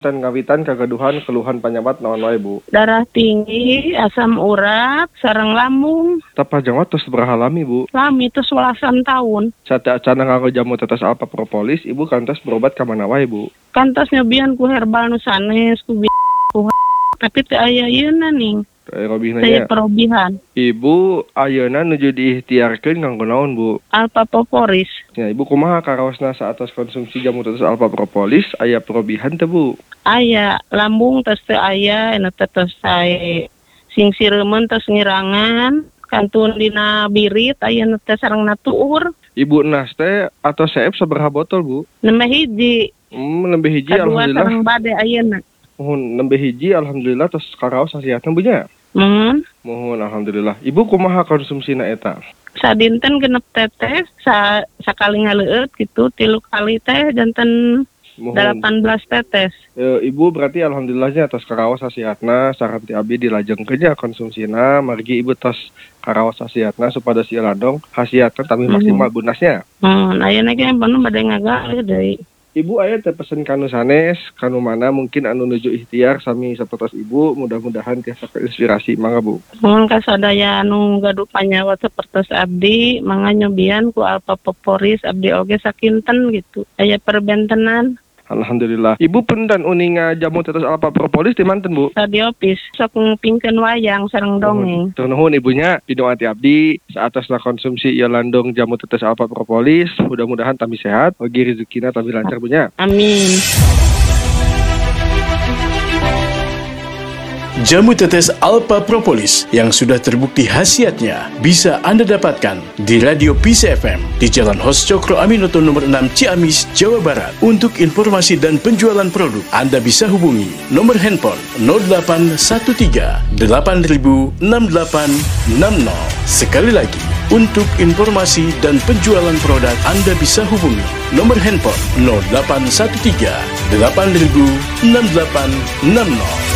Dan ngawitan kagaduhan keluhan panyabat naon wae Bu? Darah tinggi, asam urat, sareng lambung. Tapajang tos sabaraha lami Bu? Lami itu 11 tahun. Saat acana nganggo jamu tetes alpha propolis, Ibu kantos berobat ka mana wae Bu? Kantos nyobian ku herbal nu sanes ku tapi teu aya ieuna ning. Saya perobihan. Ibu ayeuna nuju diikhtiarkeun nganggo naon Bu? Alpha propolis. Ya Ibu kumaha karaosna saatos konsumsi jamu tetes alpha propolis aya perobihan teu Bu? Aya lambung tos teu aya, ena tos sae sing sireumeun tos ngirangan, kantun dina birit aya nu teh sarengna tuur. Ibu nas teh atau seep sabaraha botol Bu? Nembe hiji. Nembe hiji Kadua alhamdulillah. sareng bade ayeuna. Mohon nembe hiji alhamdulillah tos karaos hasiatna Bu nya. Mohon alhamdulillah. Ibu kumaha konsumsina eta? Sadinten genep tetes, sakali ngaleueut gitu, 3 kali teh janten 18 tetes. Ibu berarti alhamdulillahnya atas karaos hasiatna saranti abdi dilajengkeun nya konsumsina margi Ibu tos karaos hasiatna supados ieu ladong hasiatna tapi maksimal gunasnya. Ayeuna ge panu bade ngagalih deui. Ibu aya teh pesen kanu sanes, kanu mana mungkin anu nuju ikhtiar sami sapertos Ibu, mudah-mudahan tiasa inspirasi mangga Bu. Mohon kasadaya anu gaduh panyawa sapertos abdi, mangga nyobian ku alpha propolis abdi oge sakinten gitu. Aya perbentenan. Alhamdulillah. Ibu pendan uninga jamu tetes alpha propolis di manten Bu? Di opis. Sok ngupingkeun wayang sareng dongeng. Tur nuhun ibunya, pidung ati abdi saatosna konsumsi ieu landong jamu tetes alpha propolis, mudah-mudahan tami sehat, ogi rezekina tami lancar bunya. Amin. Jamu tetes alpha propolis yang sudah terbukti khasiatnya bisa Anda dapatkan di Radio Peace FM di Jalan Hos Cokro Aminoto nomor 6 Ciamis, Jawa Barat. Untuk informasi dan penjualan produk, Anda bisa hubungi nomor handphone 0813 8000 6860. Sekali lagi, untuk informasi dan penjualan produk, Anda bisa hubungi nomor handphone 0813 8000 6860.